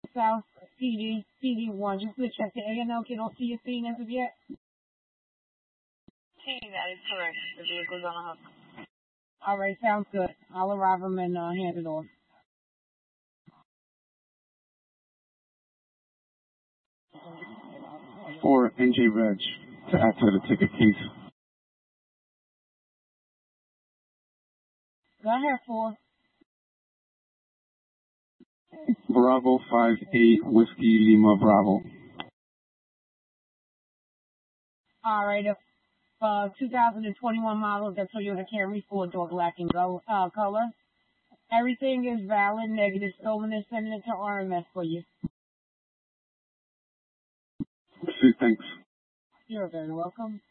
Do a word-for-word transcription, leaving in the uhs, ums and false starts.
South P D, P D one. Just to check the A and L kit on C S C as of yet? T, that is correct. The vehicle's on a hook. All right, sounds good. I'll arrive them and uh, hand it off. For N J Reg to add to the ticket case. Go ahead, four. Bravo five eight Whiskey Lima Bravo. All right, uh, two thousand twenty-one model, that's Toyota Camry, four-door black and gold uh, color. Everything is valid, negative, stolen, and sending it to R M S for you. See, thanks. You're very welcome.